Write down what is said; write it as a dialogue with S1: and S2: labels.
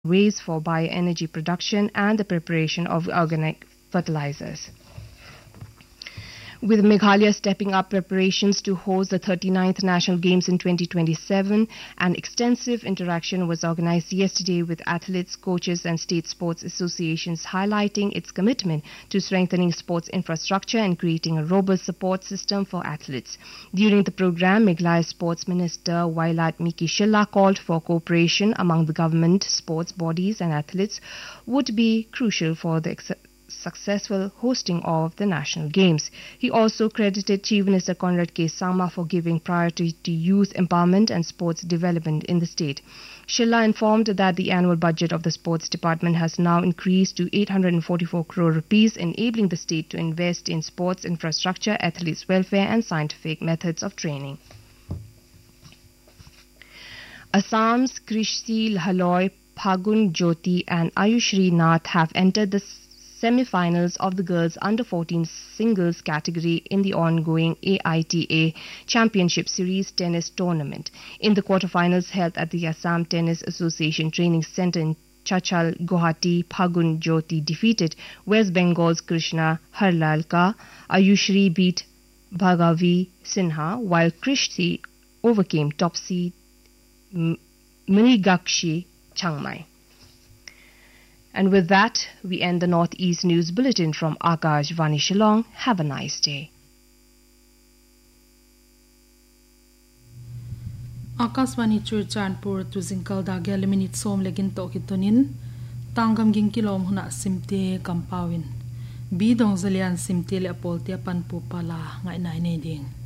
S1: ways for bioenergy production and the preparation of organic fertilizers. With Meghalaya stepping up preparations to host the 39th National Games in 2027, an extensive interaction was organized yesterday with athletes, coaches and state sports associations, highlighting its commitment to strengthening sports infrastructure and creating a robust support system for athletes. During the program, Meghalaya Sports Minister Wailat Miki Shilla called for cooperation among the government, sports bodies and athletes would be crucial for the successful hosting of the National Games. He also credited Chief Minister Conrad K. Sangma for giving priority to youth empowerment and sports development in the state. Shilla informed that the annual budget of the sports department has now increased to 844 crore rupees, enabling the state to invest in sports infrastructure, athletes' welfare and scientific methods of training. Assam's Krishti Lhaloi, Phagun Jyoti and Ayushri Nath have entered the semi-finals of the girls under-14 singles category in the ongoing AITA Championship Series tennis tournament. In the quarterfinals held at the Assam Tennis Association Training Centre in Chachal, Guwahati, Phagun Jyoti defeated West Bengal's Krishna Harlalka. Ayushri beat Bhagavi Sinha, while Krishti overcame top seed Mrigakshi Changmai. And with that, we end the Northeast News Bulletin from Akashvani Shillong. Have a nice day.
S2: Akashvani Churchanpur to Zinkal da Geliminit Som Legin Tokitonin, Tangam Ginkilom Huna Simte Kampawin, Bidong Zalian Simtele Apoltia Panpupala, Ngai Ding.